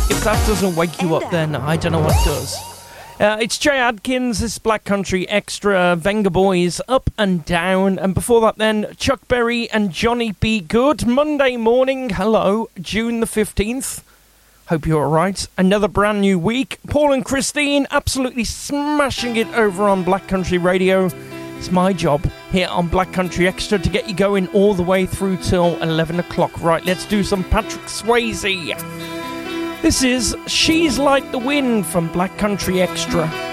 If that doesn't wake you up, then I don't know what does. It's Jay Adkins, this Black Country Extra, Venga Boys, Up and Down, and before that then, Chuck Berry and Johnny B. Good. Monday morning, hello, June the 15th. Hope you're alright. Another brand new week. Paul and Christine absolutely smashing it over on Black Country Radio. It's my job here on Black Country Extra to get you going all the way through till 11 o'clock. Right, let's do some Patrick Swayze. This is She's Like the Wind from Black Country Extra.